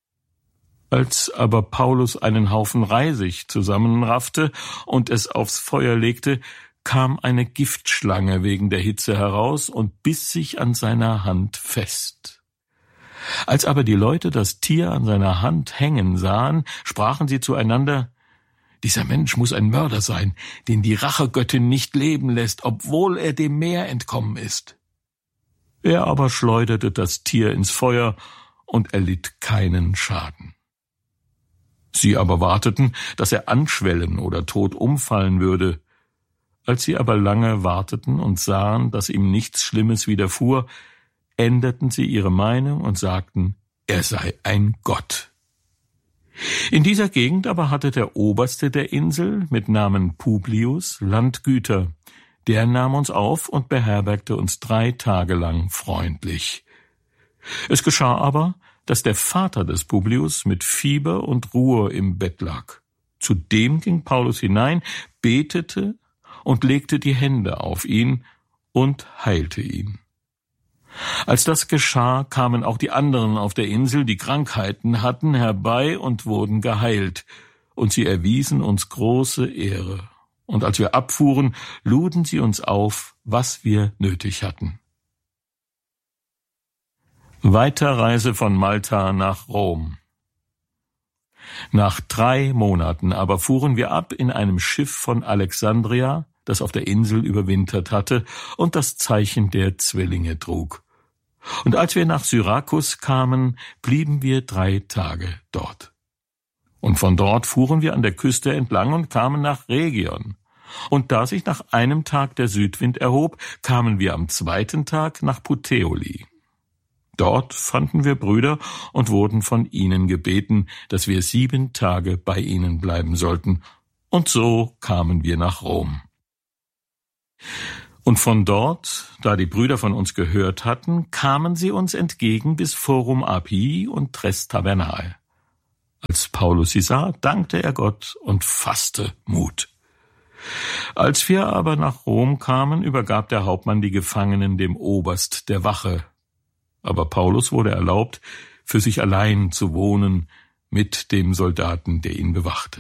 Als aber Paulus einen Haufen Reisig zusammenraffte und es aufs Feuer legte, kam eine Giftschlange wegen der Hitze heraus und biss sich an seiner Hand fest. Als aber die Leute das Tier an seiner Hand hängen sahen, sprachen sie zueinander: Dieser Mensch muss ein Mörder sein, den die Rachegöttin nicht leben lässt, obwohl er dem Meer entkommen ist. Er aber schleuderte das Tier ins Feuer und erlitt keinen Schaden. Sie aber warteten, dass er anschwellen oder tot umfallen würde. Als sie aber lange warteten und sahen, dass ihm nichts Schlimmes widerfuhr, änderten sie ihre Meinung und sagten, er sei ein Gott. In dieser Gegend aber hatte der Oberste der Insel mit Namen Publius Landgüter. Der nahm uns auf und beherbergte uns drei Tage lang freundlich. Es geschah aber, dass der Vater des Publius mit Fieber und Ruhr im Bett lag. Zu dem ging Paulus hinein, betete und legte die Hände auf ihn und heilte ihn. Als das geschah, kamen auch die anderen auf der Insel, die Krankheiten hatten, herbei und wurden geheilt, und sie erwiesen uns große Ehre. Und als wir abfuhren, luden sie uns auf, was wir nötig hatten. Weiterreise von Malta nach Rom. Nach drei Monaten aber fuhren wir ab in einem Schiff von Alexandria, das auf der Insel überwintert hatte und das Zeichen der Zwillinge trug. Und als wir nach Syrakus kamen, blieben wir drei Tage dort. Und von dort fuhren wir an der Küste entlang und kamen nach Rhegion. Und da sich nach einem Tag der Südwind erhob, kamen wir am zweiten Tag nach Puteoli. Dort fanden wir Brüder und wurden von ihnen gebeten, dass wir sieben Tage bei ihnen bleiben sollten. Und so kamen wir nach Rom. Und von dort, da die Brüder von uns gehört hatten, kamen sie uns entgegen bis Forum Appii und Tres Tabernae. Als Paulus sie sah, dankte er Gott und fasste Mut. Als wir aber nach Rom kamen, übergab der Hauptmann die Gefangenen dem Oberst der Wache. Aber Paulus wurde erlaubt, für sich allein zu wohnen mit dem Soldaten, der ihn bewachte.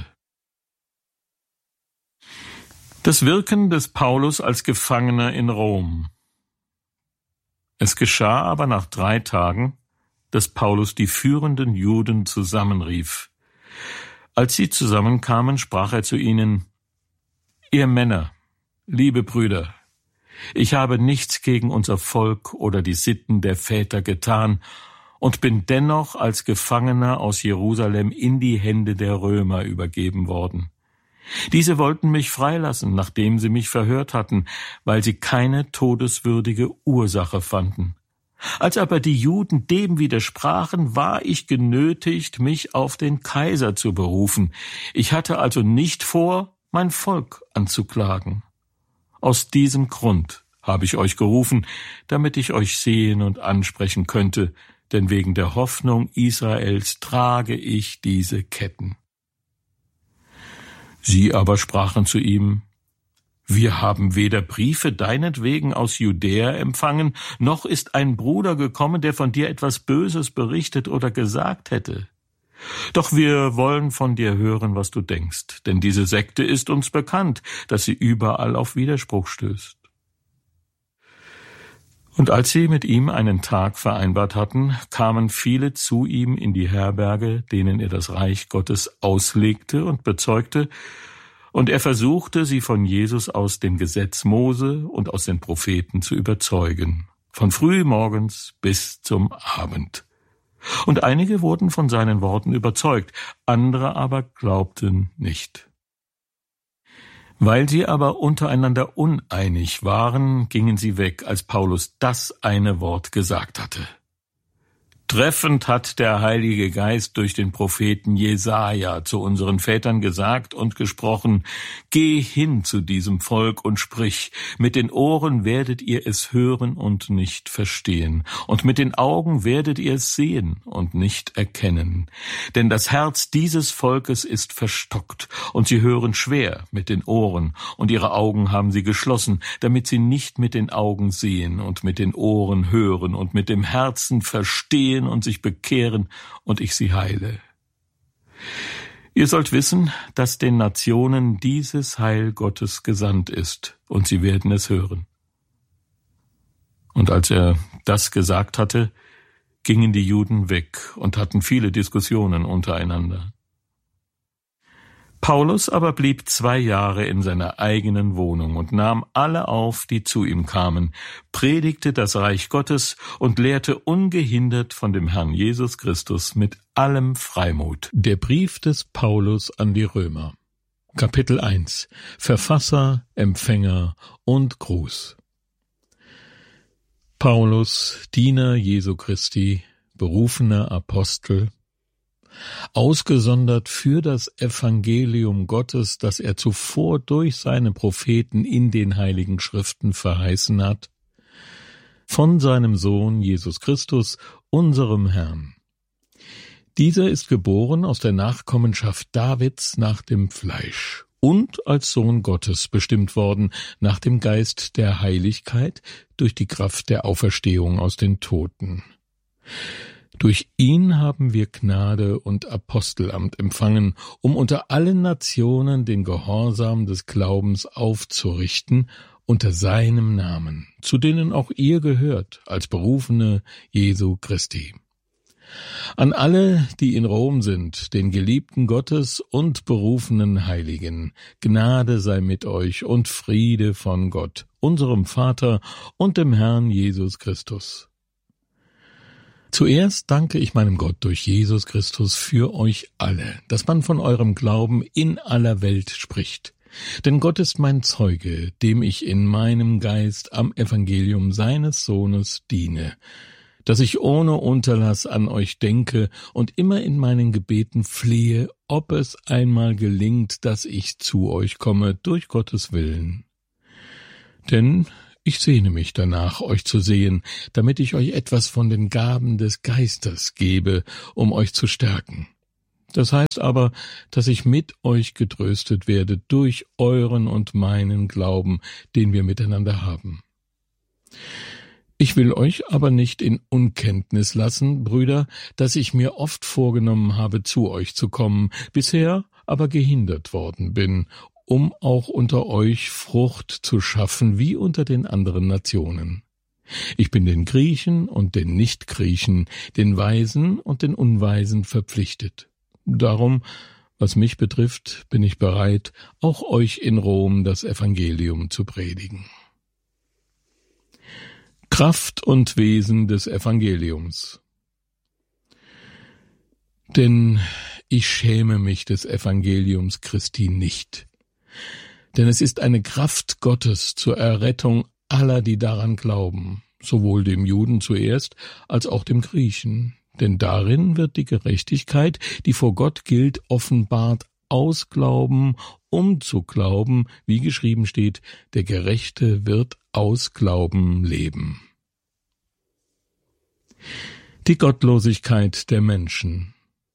Das Wirken des Paulus als Gefangener in Rom. Es geschah aber nach drei Tagen, dass Paulus die führenden Juden zusammenrief. Als sie zusammenkamen, sprach er zu ihnen: Ihr Männer, liebe Brüder, ich habe nichts gegen unser Volk oder die Sitten der Väter getan und bin dennoch als Gefangener aus Jerusalem in die Hände der Römer übergeben worden. Diese wollten mich freilassen, nachdem sie mich verhört hatten, weil sie keine todeswürdige Ursache fanden. Als aber die Juden dem widersprachen, war ich genötigt, mich auf den Kaiser zu berufen. Ich hatte also nicht vor, mein Volk anzuklagen. Aus diesem Grund habe ich euch gerufen, damit ich euch sehen und ansprechen könnte, denn wegen der Hoffnung Israels trage ich diese Ketten. Sie aber sprachen zu ihm: Wir haben weder Briefe deinetwegen aus Judäa empfangen, noch ist ein Bruder gekommen, der von dir etwas Böses berichtet oder gesagt hätte. Doch wir wollen von dir hören, was du denkst, denn diese Sekte ist uns bekannt, dass sie überall auf Widerspruch stößt. Und als sie mit ihm einen Tag vereinbart hatten, kamen viele zu ihm in die Herberge, denen er das Reich Gottes auslegte und bezeugte, und er versuchte, sie von Jesus aus dem Gesetz Mose und aus den Propheten zu überzeugen, von früh morgens bis zum Abend. Und einige wurden von seinen Worten überzeugt, andere aber glaubten nicht. Weil sie aber untereinander uneinig waren, gingen sie weg, als Paulus das eine Wort gesagt hatte. Treffend hat der Heilige Geist durch den Propheten Jesaja zu unseren Vätern gesagt und gesprochen: Geh hin zu diesem Volk und sprich, mit den Ohren werdet ihr es hören und nicht verstehen, und mit den Augen werdet ihr es sehen und nicht erkennen. Denn das Herz dieses Volkes ist verstockt, und sie hören schwer mit den Ohren, und ihre Augen haben sie geschlossen, damit sie nicht mit den Augen sehen und mit den Ohren hören und mit dem Herzen verstehen und sich bekehren, und ich sie heile. Ihr sollt wissen, dass den Nationen dieses Heil Gottes gesandt ist, und sie werden es hören. Und als er das gesagt hatte, gingen die Juden weg und hatten viele Diskussionen untereinander. Paulus aber blieb zwei Jahre in seiner eigenen Wohnung und nahm alle auf, die zu ihm kamen, predigte das Reich Gottes und lehrte ungehindert von dem Herrn Jesus Christus mit allem Freimut. Der Brief des Paulus an die Römer. Kapitel eins. Verfasser, Empfänger und Gruß. Paulus, Diener Jesu Christi, berufener Apostel, ausgesondert für das Evangelium Gottes, das er zuvor durch seine Propheten in den Heiligen Schriften verheißen hat, von seinem Sohn Jesus Christus, unserem Herrn. Dieser ist geboren aus der Nachkommenschaft Davids nach dem Fleisch und als Sohn Gottes bestimmt worden nach dem Geist der Heiligkeit durch die Kraft der Auferstehung aus den Toten. Durch ihn haben wir Gnade und Apostelamt empfangen, um unter allen Nationen den Gehorsam des Glaubens aufzurichten, unter seinem Namen, zu denen auch ihr gehört, als Berufene Jesu Christi. An alle, die in Rom sind, den Geliebten Gottes und berufenen Heiligen, Gnade sei mit euch und Friede von Gott, unserem Vater und dem Herrn Jesus Christus. Zuerst danke ich meinem Gott durch Jesus Christus für euch alle, dass man von eurem Glauben in aller Welt spricht. Denn Gott ist mein Zeuge, dem ich in meinem Geist am Evangelium seines Sohnes diene, dass ich ohne Unterlass an euch denke und immer in meinen Gebeten flehe, ob es einmal gelingt, dass ich zu euch komme, durch Gottes Willen. Denn ich sehne mich danach, euch zu sehen, damit ich euch etwas von den Gaben des Geistes gebe, um euch zu stärken. Das heißt aber, dass ich mit euch getröstet werde durch euren und meinen Glauben, den wir miteinander haben. Ich will euch aber nicht in Unkenntnis lassen, Brüder, dass ich mir oft vorgenommen habe, zu euch zu kommen, bisher aber gehindert worden bin, um auch unter euch Frucht zu schaffen, wie unter den anderen Nationen. Ich bin den Griechen und den Nichtgriechen, den Weisen und den Unweisen verpflichtet. Darum, was mich betrifft, bin ich bereit, auch euch in Rom das Evangelium zu predigen. Kraft und Wesen des Evangeliums. Denn ich schäme mich des Evangeliums Christi nicht. Denn es ist eine Kraft Gottes zur Errettung aller, die daran glauben, sowohl dem Juden zuerst als auch dem Griechen. Denn darin wird die Gerechtigkeit, die vor Gott gilt, offenbart aus Glauben, um zu glauben, wie geschrieben steht, der Gerechte wird aus Glauben leben. Die Gottlosigkeit der Menschen.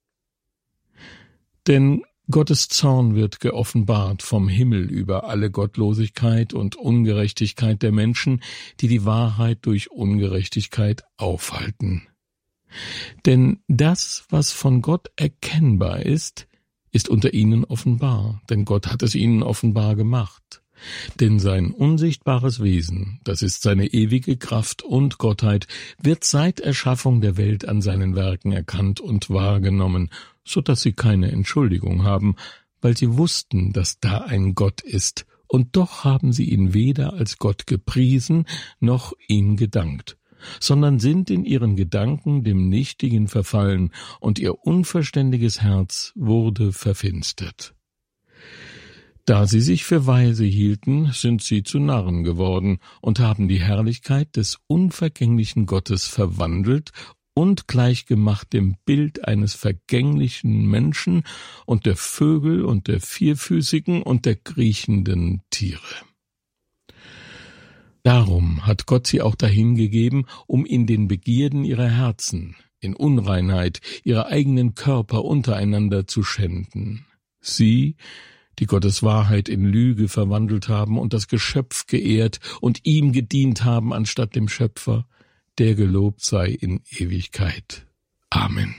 Denn Gottes Zorn wird geoffenbart vom Himmel über alle Gottlosigkeit und Ungerechtigkeit der Menschen, die die Wahrheit durch Ungerechtigkeit aufhalten. Denn das, was von Gott erkennbar ist, ist unter ihnen offenbar, denn Gott hat es ihnen offenbar gemacht. Denn sein unsichtbares Wesen, das ist seine ewige Kraft und Gottheit, wird seit Erschaffung der Welt an seinen Werken erkannt und wahrgenommen, so dass sie keine Entschuldigung haben, weil sie wussten, dass da ein Gott ist, und doch haben sie ihn weder als Gott gepriesen, noch ihm gedankt, sondern sind in ihren Gedanken dem Nichtigen verfallen, und ihr unverständiges Herz wurde verfinstert. Da sie sich für weise hielten, sind sie zu Narren geworden und haben die Herrlichkeit des unvergänglichen Gottes verwandelt und gleichgemacht dem Bild eines vergänglichen Menschen und der Vögel und der vierfüßigen und der kriechenden Tiere. Darum hat Gott sie auch dahingegeben, um in den Begierden ihrer Herzen, in Unreinheit, ihre eigenen Körper untereinander zu schänden. Sie, die Gottes Wahrheit in Lüge verwandelt haben und das Geschöpf geehrt und ihm gedient haben anstatt dem Schöpfer, der gelobt sei in Ewigkeit. Amen.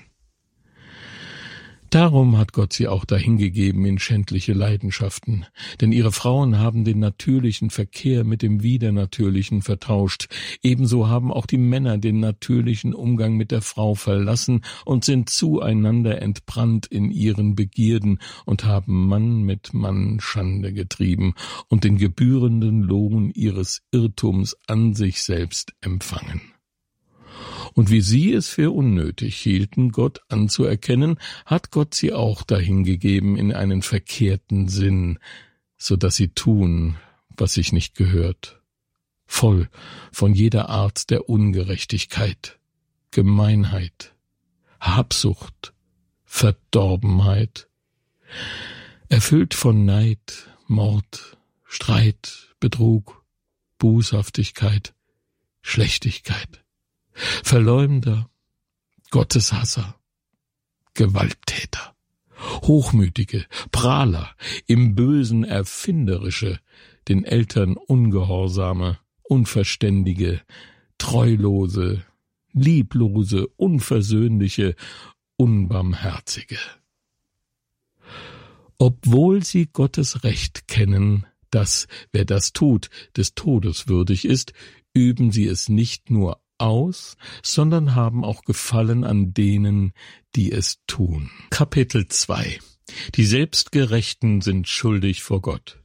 Darum hat Gott sie auch dahingegeben in schändliche Leidenschaften, denn ihre Frauen haben den natürlichen Verkehr mit dem Widernatürlichen vertauscht, ebenso haben auch die Männer den natürlichen Umgang mit der Frau verlassen und sind zueinander entbrannt in ihren Begierden und haben Mann mit Mann Schande getrieben und den gebührenden Lohn ihres Irrtums an sich selbst empfangen. Und wie sie es für unnötig hielten, Gott anzuerkennen, hat Gott sie auch dahingegeben in einen verkehrten Sinn, so dass sie tun, was sich nicht gehört, voll von jeder Art der Ungerechtigkeit, Gemeinheit, Habsucht, Verdorbenheit, erfüllt von Neid, Mord, Streit, Betrug, Bußhaftigkeit, Schlechtigkeit, Verleumder, Gotteshasser, Gewalttäter, Hochmütige, Prahler, im Bösen Erfinderische, den Eltern Ungehorsame, Unverständige, Treulose, Lieblose, Unversöhnliche, Unbarmherzige. Obwohl sie Gottes Recht kennen, dass, wer das tut, des Todes würdig ist, üben sie es nicht nur aus, sondern haben auch Gefallen an denen, die es tun. Kapitel zwei. Die Selbstgerechten sind schuldig vor Gott.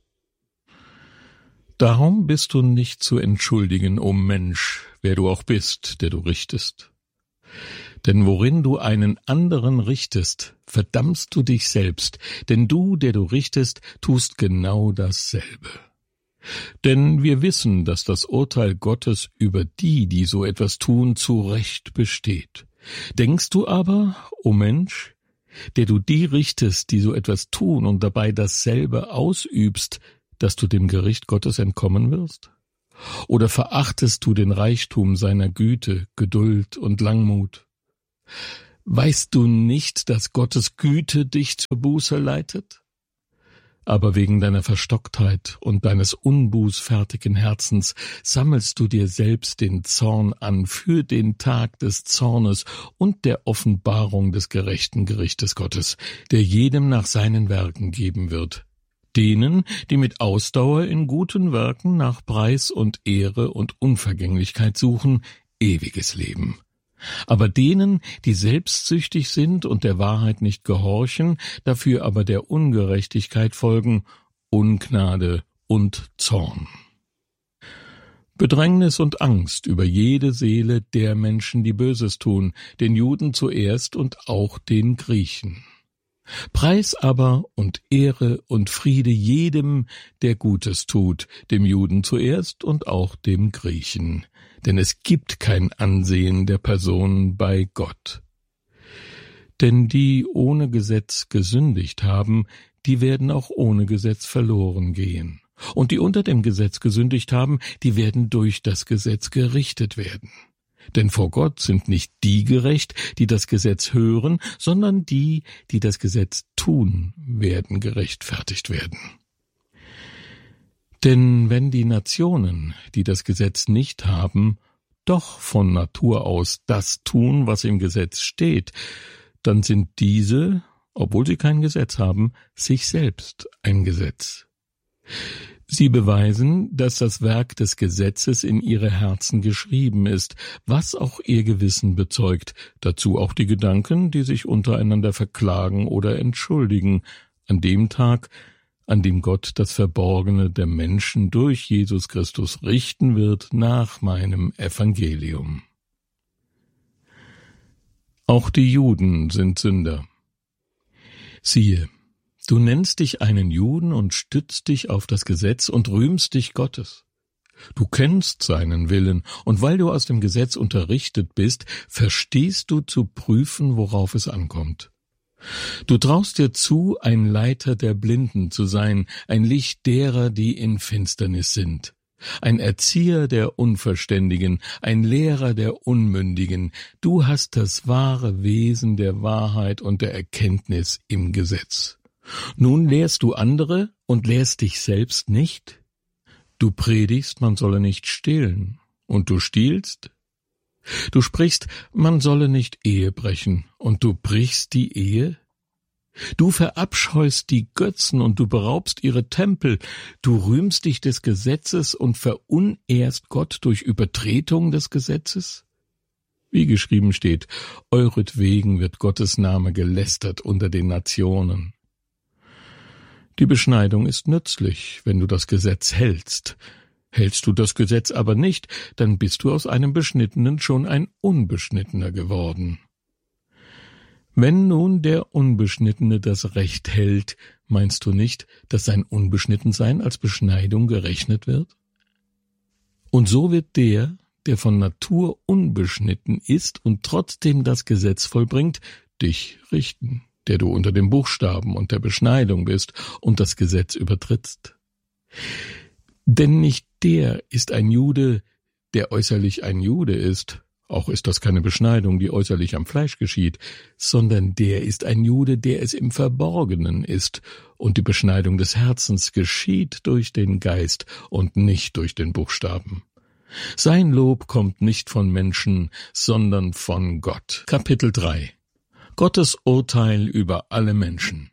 Darum bist du nicht zu entschuldigen, o Mensch, wer du auch bist, der du richtest. Denn worin du einen anderen richtest, verdammst du dich selbst, denn du, der du richtest, tust genau dasselbe. Denn wir wissen, dass das Urteil Gottes über die, die so etwas tun, zu Recht besteht. Denkst du aber, o Mensch, der du die richtest, die so etwas tun und dabei dasselbe ausübst, dass du dem Gericht Gottes entkommen wirst? Oder verachtest du den Reichtum seiner Güte, Geduld und Langmut? Weißt du nicht, dass Gottes Güte dich zur Buße leitet? Aber wegen deiner Verstocktheit und deines unbußfertigen Herzens sammelst du dir selbst den Zorn an für den Tag des Zornes und der Offenbarung des gerechten Gerichtes Gottes, der jedem nach seinen Werken geben wird. Denen, die mit Ausdauer in guten Werken nach Preis und Ehre und Unvergänglichkeit suchen, ewiges Leben. Aber denen, die selbstsüchtig sind und der Wahrheit nicht gehorchen, dafür aber der Ungerechtigkeit folgen, Ungnade und Zorn. Bedrängnis und Angst über jede Seele der Menschen, die Böses tun, den Juden zuerst und auch den Griechen. Preis aber und Ehre und Friede jedem, der Gutes tut, dem Juden zuerst und auch dem Griechen. Denn es gibt kein Ansehen der Person bei Gott. Denn die ohne Gesetz gesündigt haben, die werden auch ohne Gesetz verloren gehen. Und die unter dem Gesetz gesündigt haben, die werden durch das Gesetz gerichtet werden. Denn vor Gott sind nicht die gerecht, die das Gesetz hören, sondern die, die das Gesetz tun, werden gerechtfertigt werden. Denn wenn die Nationen, die das Gesetz nicht haben, doch von Natur aus das tun, was im Gesetz steht, dann sind diese, obwohl sie kein Gesetz haben, sich selbst ein Gesetz. Sie beweisen, dass das Werk des Gesetzes in ihre Herzen geschrieben ist, was auch ihr Gewissen bezeugt, dazu auch die Gedanken, die sich untereinander verklagen oder entschuldigen, an dem Tag, an dem Gott das Verborgene der Menschen durch Jesus Christus richten wird nach meinem Evangelium. Auch die Juden sind Sünder. Siehe, du nennst dich einen Juden und stützt dich auf das Gesetz und rühmst dich Gottes. Du kennst seinen Willen, und weil du aus dem Gesetz unterrichtet bist, verstehst du zu prüfen, worauf es ankommt. Du traust dir zu, ein Leiter der Blinden zu sein, ein Licht derer, die in Finsternis sind, ein Erzieher der Unverständigen, ein Lehrer der Unmündigen. Du hast das wahre Wesen der Wahrheit und der Erkenntnis im Gesetz. Nun lehrst du andere und lehrst dich selbst nicht? Du predigst, man solle nicht stehlen, und du stiehlst? Du sprichst, man solle nicht Ehe brechen, und du brichst die Ehe? Du verabscheust die Götzen und du beraubst ihre Tempel, du rühmst dich des Gesetzes und verunehrst Gott durch Übertretung des Gesetzes? Wie geschrieben steht, euretwegen wird Gottes Name gelästert unter den Nationen. Die Beschneidung ist nützlich, wenn du das Gesetz hältst. Hältst du das Gesetz aber nicht, dann bist du aus einem Beschnittenen schon ein Unbeschnittener geworden. Wenn nun der Unbeschnittene das Recht hält, meinst du nicht, dass sein Unbeschnittensein als Beschneidung gerechnet wird? Und so wird der, der von Natur unbeschnitten ist und trotzdem das Gesetz vollbringt, dich richten, der du unter dem Buchstaben und der Beschneidung bist und das Gesetz übertrittst. Denn nicht der ist ein Jude, der äußerlich ein Jude ist, auch ist das keine Beschneidung, die äußerlich am Fleisch geschieht, sondern der ist ein Jude, der es im Verborgenen ist, und die Beschneidung des Herzens geschieht durch den Geist und nicht durch den Buchstaben. Sein Lob kommt nicht von Menschen, sondern von Gott. Kapitel drei. Gottes Urteil über alle Menschen.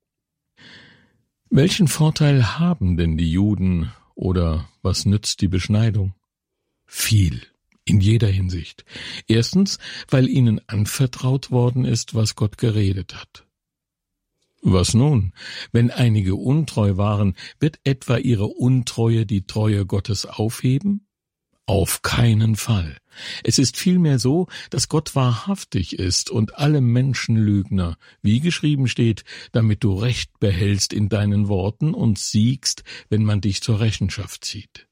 Welchen Vorteil haben denn die Juden, oder was nützt die Beschneidung? Viel, in jeder Hinsicht. Erstens, weil ihnen anvertraut worden ist, was Gott geredet hat. Was nun? Wenn einige untreu waren, wird etwa ihre Untreue die Treue Gottes aufheben? Auf keinen Fall. Es ist vielmehr so, dass Gott wahrhaftig ist und alle Menschen Lügner, wie geschrieben steht, damit du Recht behältst in deinen Worten und siegst, wenn man dich zur Rechenschaft zieht.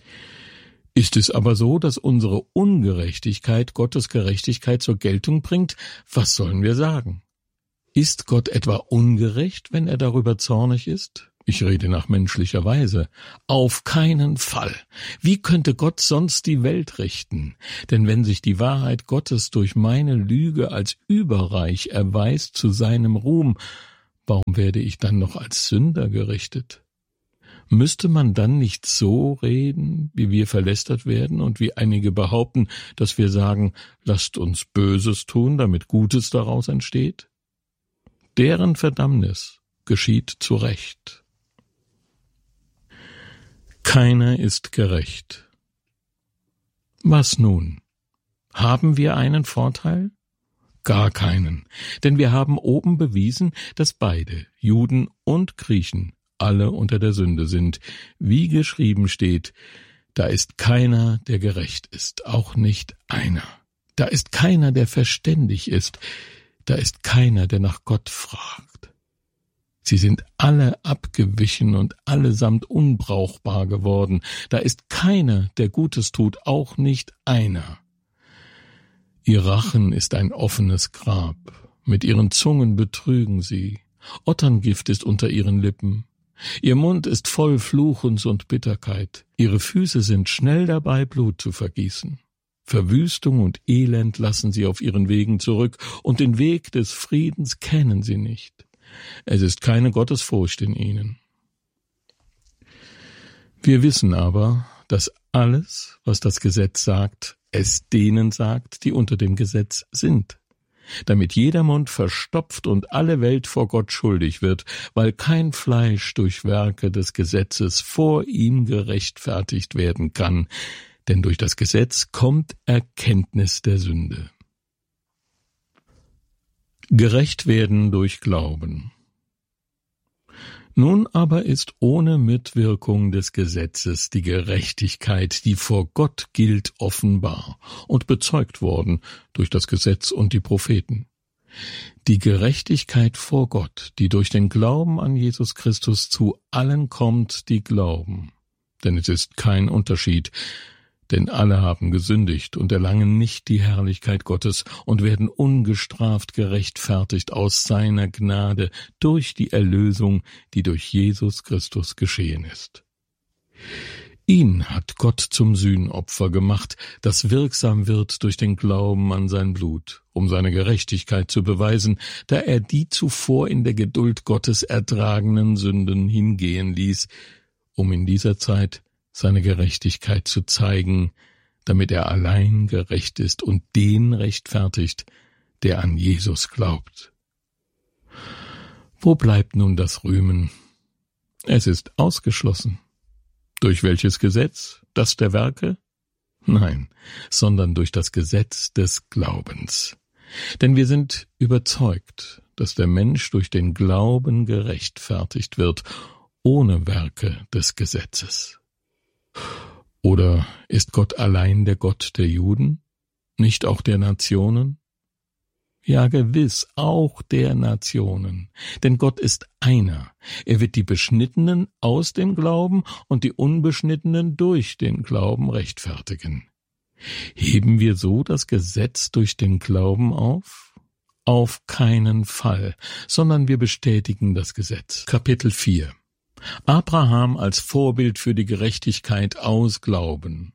Ist es aber so, dass unsere Ungerechtigkeit Gottes Gerechtigkeit zur Geltung bringt, was sollen wir sagen? Ist Gott etwa ungerecht, wenn er darüber zornig ist? Ich rede nach menschlicher Weise. Auf keinen Fall. Wie könnte Gott sonst die Welt richten? Denn wenn sich die Wahrheit Gottes durch meine Lüge als überreich erweist zu seinem Ruhm, warum werde ich dann noch als Sünder gerichtet? Müsste man dann nicht so reden, wie wir verlästert werden und wie einige behaupten, dass wir sagen, lasst uns Böses tun, damit Gutes daraus entsteht? Deren Verdammnis geschieht zu Recht. Keiner ist gerecht. Was nun? Haben wir einen Vorteil? Gar keinen, denn wir haben oben bewiesen, dass beide, Juden und Griechen, alle unter der Sünde sind, wie geschrieben steht, da ist keiner, der gerecht ist, auch nicht einer. Da ist keiner, der verständig ist, da ist keiner, der nach Gott fragt. Sie sind alle abgewichen und allesamt unbrauchbar geworden. Da ist keiner, der Gutes tut, auch nicht einer. Ihr Rachen ist ein offenes Grab. Mit ihren Zungen betrügen sie. Otterngift ist unter ihren Lippen. Ihr Mund ist voll Fluchens und Bitterkeit. Ihre Füße sind schnell dabei, Blut zu vergießen. Verwüstung und Elend lassen sie auf ihren Wegen zurück, und den Weg des Friedens kennen sie nicht. Es ist keine Gottesfurcht in ihnen. Wir wissen aber, dass alles, was das Gesetz sagt, es denen sagt, die unter dem Gesetz sind, damit jeder Mund verstopft und alle Welt vor Gott schuldig wird, weil kein Fleisch durch Werke des Gesetzes vor ihm gerechtfertigt werden kann, denn durch das Gesetz kommt Erkenntnis der Sünde. Gerecht werden durch Glauben. Nun aber ist ohne Mitwirkung des Gesetzes die Gerechtigkeit, die vor Gott gilt, offenbar und bezeugt worden durch das Gesetz und die Propheten. Die Gerechtigkeit vor Gott, die durch den Glauben an Jesus Christus zu allen kommt, die glauben. Denn es ist kein Unterschied, denn alle haben gesündigt und erlangen nicht die Herrlichkeit Gottes und werden ungestraft gerechtfertigt aus seiner Gnade durch die Erlösung, die durch Jesus Christus geschehen ist. Ihn hat Gott zum Sühnopfer gemacht, das wirksam wird durch den Glauben an sein Blut, um seine Gerechtigkeit zu beweisen, da er die zuvor in der Geduld Gottes ertragenen Sünden hingehen ließ, um in dieser Zeit seine Gerechtigkeit zu zeigen, damit er allein gerecht ist und den rechtfertigt, der an Jesus glaubt. Wo bleibt nun das Rühmen? Es ist ausgeschlossen. Durch welches Gesetz? Das der Werke? Nein, sondern durch das Gesetz des Glaubens. Denn wir sind überzeugt, dass der Mensch durch den Glauben gerechtfertigt wird, ohne Werke des Gesetzes. Oder ist Gott allein der Gott der Juden, nicht auch der Nationen? Ja, gewiss, auch der Nationen. Denn Gott ist einer. Er wird die Beschnittenen aus dem Glauben und die Unbeschnittenen durch den Glauben rechtfertigen. Heben wir so das Gesetz durch den Glauben auf? Auf keinen Fall, sondern wir bestätigen das Gesetz. Kapitel vier. Abraham als Vorbild für die Gerechtigkeit aus Glauben.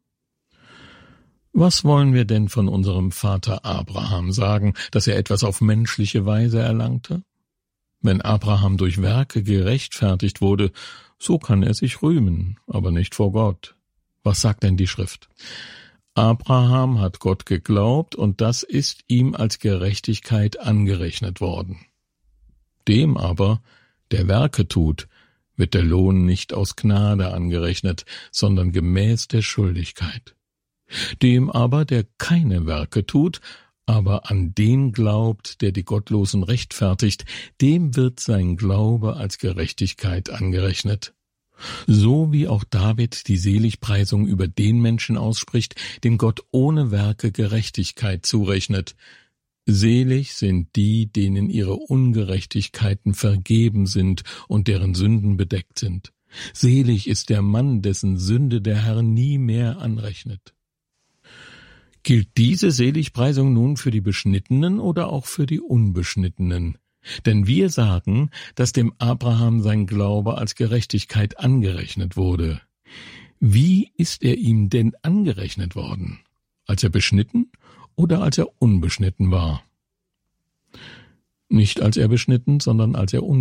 Was wollen wir denn von unserem Vater Abraham sagen, dass er etwas auf menschliche Weise erlangte? Wenn Abraham durch Werke gerechtfertigt wurde, so kann er sich rühmen, aber nicht vor Gott. Was sagt denn die Schrift? Abraham hat Gott geglaubt, und das ist ihm als Gerechtigkeit angerechnet worden. Dem aber, der Werke tut, wird der Lohn nicht aus Gnade angerechnet, sondern gemäß der Schuldigkeit. Dem aber, der keine Werke tut, aber an den glaubt, der die Gottlosen rechtfertigt, dem wird sein Glaube als Gerechtigkeit angerechnet. So wie auch David die Seligpreisung über den Menschen ausspricht, dem Gott ohne Werke Gerechtigkeit zurechnet. Selig sind die, denen ihre Ungerechtigkeiten vergeben sind und deren Sünden bedeckt sind. Selig ist der Mann, dessen Sünde der Herr nie mehr anrechnet. Gilt diese Seligpreisung nun für die Beschnittenen oder auch für die Unbeschnittenen? Denn wir sagen, dass dem Abraham sein Glaube als Gerechtigkeit angerechnet wurde. Wie ist er ihm denn angerechnet worden? Als er beschnitten oder als er unbeschnitten war? Nicht als er beschnitten, sondern als er unbeschnitten